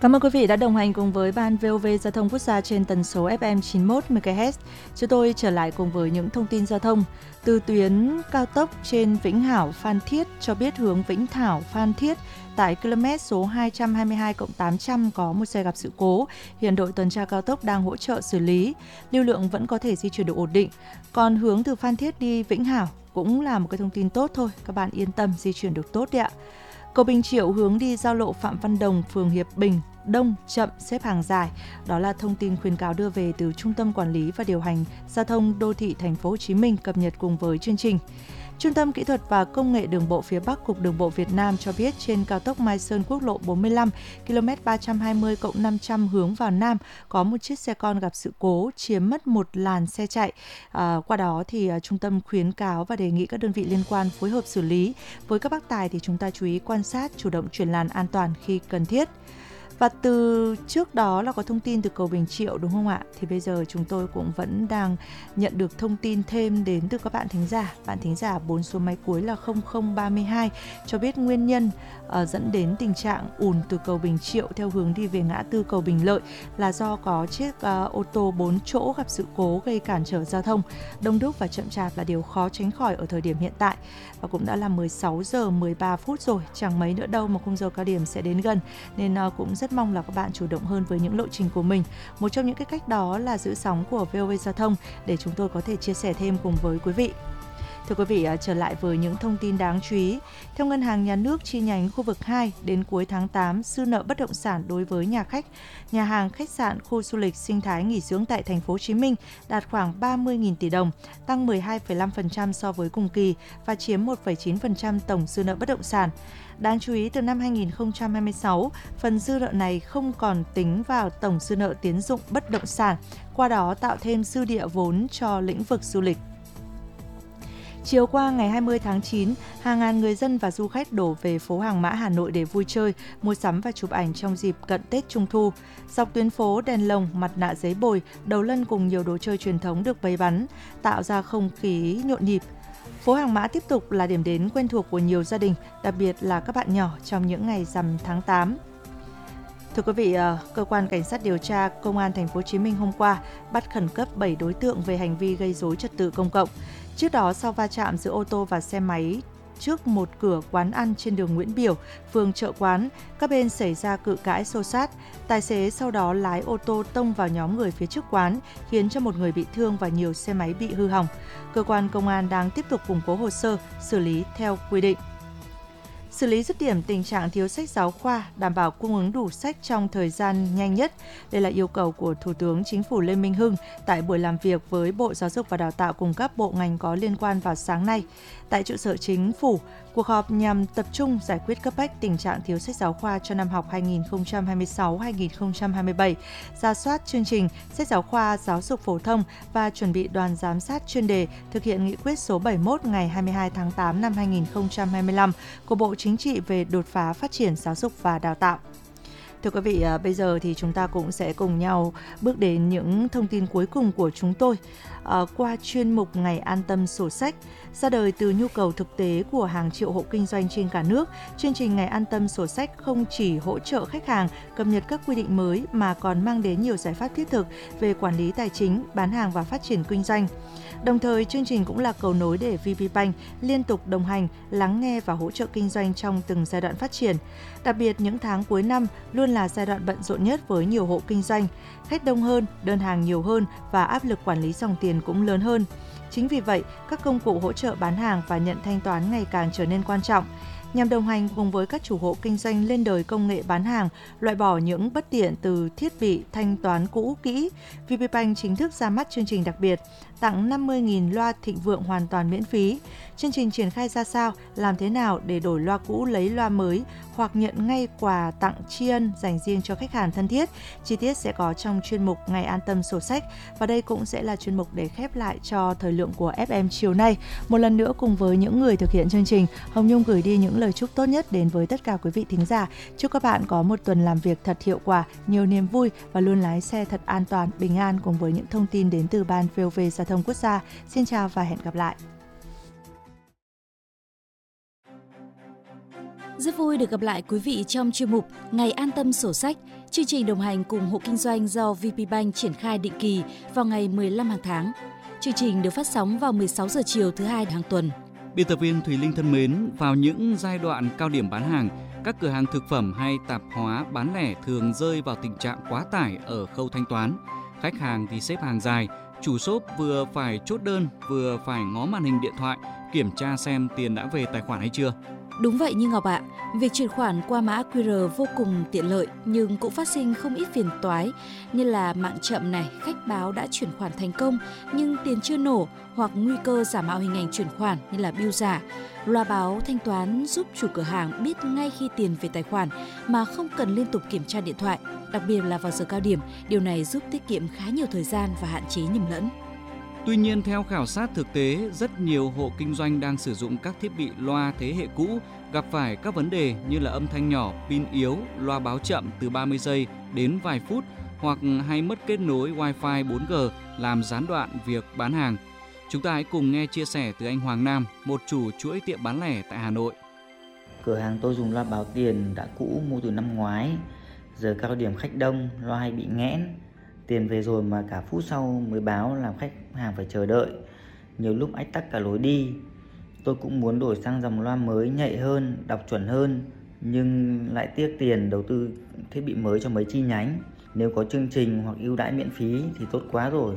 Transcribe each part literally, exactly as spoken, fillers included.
Cảm ơn quý vị đã đồng hành cùng với Ban vê o vê Giao thông Quốc gia trên tần số ép em chín mươi mốt mê ga héc. Chúng tôi trở lại cùng với những thông tin giao thông. Từ tuyến cao tốc trên Vĩnh Hảo Phan Thiết cho biết hướng Vĩnh Thảo Phan Thiết tại km số hai trăm hai mươi hai cộng tám trăm có một xe gặp sự cố. Hiện đội tuần tra cao tốc đang hỗ trợ xử lý. Lưu lượng vẫn có thể di chuyển được ổn định. Còn hướng từ Phan Thiết đi Vĩnh Hảo cũng là một cái thông tin tốt thôi. Các bạn yên tâm di chuyển được tốt đấy ạ. Cầu Bình Triệu hướng đi giao lộ Phạm Văn Đồng, phường Hiệp Bình, đông, chậm, xếp hàng dài. Đó là thông tin khuyến cáo đưa về từ Trung tâm Quản lý và Điều hành Giao thông Đô thị Thành phố Hồ Chí Minh cập nhật cùng với chương trình. Trung tâm Kỹ thuật và Công nghệ Đường bộ phía Bắc Cục Đường bộ Việt Nam cho biết trên cao tốc Mai Sơn quốc lộ bốn mươi lăm, km ba trăm hai mươi cộng năm trăm hướng vào Nam có một chiếc xe con gặp sự cố chiếm mất một làn xe chạy. À, qua đó thì uh, trung tâm khuyến cáo và đề nghị các đơn vị liên quan phối hợp xử lý. Với các bác tài thì chúng ta chú ý quan sát, chủ động chuyển làn an toàn khi cần thiết. Và từ trước đó là có thông tin từ cầu Bình Triệu đúng không ạ? Thì bây giờ chúng tôi cũng vẫn đang nhận được thông tin thêm đến từ các bạn thính giả. Bạn thính giả bốn số máy cuối là không không ba hai cho biết nguyên nhân uh, dẫn đến tình trạng ùn từ cầu Bình Triệu theo hướng đi về ngã tư cầu Bình Lợi là do có chiếc uh, ô tô bốn chỗ gặp sự cố gây cản trở giao thông. Đông đúc và chậm chạp là điều khó tránh khỏi ở thời điểm hiện tại. Và cũng đã là mười sáu giờ mười ba phút rồi, chẳng mấy nữa đâu mà khung giờ cao điểm sẽ đến gần. Nên uh, cũng rất mong là các bạn chủ động hơn với những lộ trình của mình. Một trong những cái cách đó là giữ sóng của vê o vê Giao thông để chúng tôi có thể chia sẻ thêm cùng với quý vị. Thưa quý vị, trở lại với những thông tin đáng chú ý. Theo Ngân hàng Nhà nước chi nhánh khu vực hai, đến cuối tháng tám, dư nợ bất động sản đối với nhà khách, nhà hàng, khách sạn, khu du lịch, sinh thái, nghỉ dưỡng tại Thành phố Hồ Chí Minh đạt khoảng ba mươi nghìn tỷ đồng, tăng mười hai phẩy năm phần trăm so với cùng kỳ và chiếm một phẩy chín phần trăm tổng dư nợ bất động sản. Đáng chú ý, từ năm hai nghìn không trăm hai mươi sáu, phần dư nợ này không còn tính vào tổng dư nợ tín dụng bất động sản, qua đó tạo thêm dư địa vốn cho lĩnh vực du lịch. Chiều qua ngày hai mươi tháng chín, hàng ngàn người dân và du khách đổ về phố Hàng Mã Hà Nội để vui chơi, mua sắm và chụp ảnh trong dịp cận Tết Trung thu. Dọc tuyến phố, đèn lồng, mặt nạ giấy bồi, đầu lân cùng nhiều đồ chơi truyền thống được bày bán, tạo ra không khí nhộn nhịp. Phố Hàng Mã tiếp tục là điểm đến quen thuộc của nhiều gia đình, đặc biệt là các bạn nhỏ trong những ngày rằm tháng tám. Thưa quý vị, cơ quan cảnh sát điều tra Công an Thành phố Hồ Chí Minh hôm qua bắt khẩn cấp bảy đối tượng về hành vi gây rối trật tự công cộng. Trước đó, sau va chạm giữa ô tô và xe máy trước một cửa quán ăn trên đường Nguyễn Biểu, phường Chợ Quán, các bên xảy ra cự cãi xô xát. Tài xế sau đó lái ô tô tông vào nhóm người phía trước quán, khiến cho một người bị thương và nhiều xe máy bị hư hỏng. Cơ quan công an đang tiếp tục củng cố hồ sơ, xử lý theo quy định. Xử lý dứt điểm tình trạng thiếu sách giáo khoa, đảm bảo cung ứng đủ sách trong thời gian nhanh nhất. Đây là yêu cầu của Thủ tướng Chính phủ Lê Minh Hưng tại buổi làm việc với Bộ Giáo dục và Đào tạo cùng các bộ ngành có liên quan vào sáng nay. Tại trụ sở Chính phủ, cuộc họp nhằm tập trung giải quyết cấp bách tình trạng thiếu sách giáo khoa cho năm học hai nghìn không trăm hai mươi sáu hai nghìn không trăm hai mươi bảy, rà soát chương trình sách giáo khoa giáo dục phổ thông và chuẩn bị đoàn giám sát chuyên đề thực hiện nghị quyết số bảy mươi mốt ngày hai mươi hai tháng tám năm hai nghìn không trăm hai mươi lăm của Bộ Chính trị về đột phá phát triển giáo dục và đào tạo. Thưa quý vị, bây giờ thì chúng ta cũng sẽ cùng nhau bước đến những thông tin cuối cùng của chúng tôi. À, qua chuyên mục Ngày An Tâm Sổ Sách, ra đời từ nhu cầu thực tế của hàng triệu hộ kinh doanh trên cả nước, chương trình Ngày An Tâm Sổ Sách không chỉ hỗ trợ khách hàng cập nhật các quy định mới mà còn mang đến nhiều giải pháp thiết thực về quản lý tài chính, bán hàng và phát triển kinh doanh. Đồng thời, chương trình cũng là cầu nối để vê pê Bank liên tục đồng hành, lắng nghe và hỗ trợ kinh doanh trong từng giai đoạn phát triển. Đặc biệt, những tháng cuối năm luôn là giai đoạn bận rộn nhất với nhiều hộ kinh doanh. Khách đông hơn, đơn hàng nhiều hơn và áp lực quản lý dòng tiền cũng lớn hơn. Chính vì vậy, các công cụ hỗ trợ bán hàng và nhận thanh toán ngày càng trở nên quan trọng. Nhằm đồng hành cùng với các chủ hộ kinh doanh lên đời công nghệ bán hàng, loại bỏ những bất tiện từ thiết bị thanh toán cũ kỹ, vê pê Bank chính thức ra mắt chương trình đặc biệt, tặng năm mươi nghìn loa Thịnh Vượng hoàn toàn miễn phí. Chương trình triển khai ra sao, làm thế nào để đổi loa cũ lấy loa mới hoặc nhận ngay quà tặng tri ân dành riêng cho khách hàng thân thiết. Chi tiết sẽ có trong chuyên mục Ngày An Tâm Sổ Sách và đây cũng sẽ là chuyên mục để khép lại cho thời lượng của ép em chiều nay. Một lần nữa cùng với những người thực hiện chương trình, Hồng Nhung gửi đi những lời chúc tốt nhất đến với tất cả quý vị thính giả. Chúc các bạn có một tuần làm việc thật hiệu quả, nhiều niềm vui và luôn lái xe thật an toàn, bình an cùng với những thông tin đến từ Ban vê o vê Giao thông Quốc gia. Xin chào và hẹn gặp lại. Rất vui được gặp lại quý vị trong chuyên mục Ngày An Tâm Sổ Sách, chương trình đồng hành cùng hộ kinh doanh do vê pê Bank triển khai định kỳ vào ngày mười lăm hàng tháng. Chương trình được phát sóng vào mười sáu giờ chiều thứ hai hàng tuần. Biên tập viên Thùy Linh thân mến, vào những giai đoạn cao điểm bán hàng, các cửa hàng thực phẩm hay tạp hóa bán lẻ thường rơi vào tình trạng quá tải ở khâu thanh toán. Khách hàng thì xếp hàng dài, chủ shop vừa phải chốt đơn, vừa phải ngó màn hình điện thoại, kiểm tra xem tiền đã về tài khoản hay chưa. Đúng vậy như Ngọc ạ, việc chuyển khoản qua mã quy rờ vô cùng tiện lợi nhưng cũng phát sinh không ít phiền toái như là mạng chậm này, khách báo đã chuyển khoản thành công nhưng tiền chưa nổ hoặc nguy cơ giả mạo hình ảnh chuyển khoản như là bill giả. Loa báo thanh toán giúp chủ cửa hàng biết ngay khi tiền về tài khoản mà không cần liên tục kiểm tra điện thoại, đặc biệt là vào giờ cao điểm, điều này giúp tiết kiệm khá nhiều thời gian và hạn chế nhầm lẫn. Tuy nhiên, theo khảo sát thực tế, rất nhiều hộ kinh doanh đang sử dụng các thiết bị loa thế hệ cũ gặp phải các vấn đề như là âm thanh nhỏ, pin yếu, loa báo chậm từ ba mươi giây đến vài phút hoặc hay mất kết nối Wi-Fi bốn G làm gián đoạn việc bán hàng. Chúng ta hãy cùng nghe chia sẻ từ anh Hoàng Nam, một chủ chuỗi tiệm bán lẻ tại Hà Nội. Cửa hàng tôi dùng loa báo tiền đã cũ mua từ năm ngoái. Giờ cao điểm khách đông, loa hay bị nghẽn. Tiền về rồi mà cả phút sau mới báo làm khách hàng phải chờ đợi. Nhiều lúc ách tắc cả lối đi. Tôi cũng muốn đổi sang dòng loa mới nhạy hơn, đọc chuẩn hơn, nhưng lại tiếc tiền đầu tư thiết bị mới cho mấy chi nhánh. Nếu có chương trình hoặc ưu đãi miễn phí thì tốt quá rồi.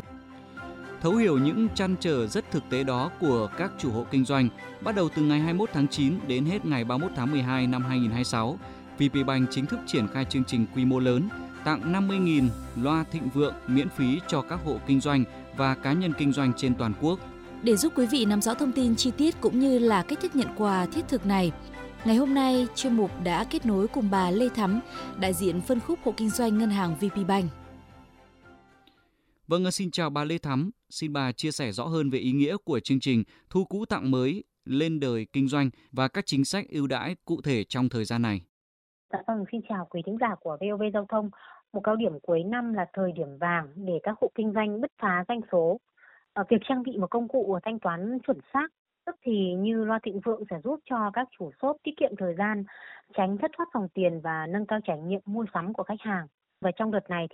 Thấu hiểu những trăn trở rất thực tế đó của các chủ hộ kinh doanh, bắt đầu từ ngày hai mươi mốt tháng chín đến hết ngày ba mươi mốt tháng mười hai năm hai nghìn không trăm hai mươi sáu, vê pê Bank chính thức triển khai chương trình quy mô lớn tặng năm mươi nghìn loa Thịnh Vượng miễn phí cho các hộ kinh doanh và cá nhân kinh doanh trên toàn quốc. Để giúp quý vị nắm rõ thông tin chi tiết cũng như là cách thức nhận quà thiết thực này, ngày hôm nay chuyên mục đã kết nối cùng bà Lê Thắm, đại diện phân khúc hộ kinh doanh ngân hàng vê pê Bank. Vâng, xin chào bà Lê Thắm, xin bà chia sẻ rõ hơn về ý nghĩa của chương trình thu cũ tặng mới lên đời kinh doanh và các chính sách ưu đãi cụ thể trong thời gian này. Dạ vâng, xin chào quý thính giả của vê o vê Giao thông. Một cao điểm cuối năm là thời điểm vàng để các hộ kinh doanh bứt phá doanh số. Ở việc trang bị một công cụ thanh toán chuẩn xác, tức thì như loa Thịnh Vượng sẽ giúp cho các chủ shop tiết kiệm thời gian, tránh thất thoát dòng tiền và nâng cao trải nghiệm mua sắm của khách hàng. Và trong đợt này thì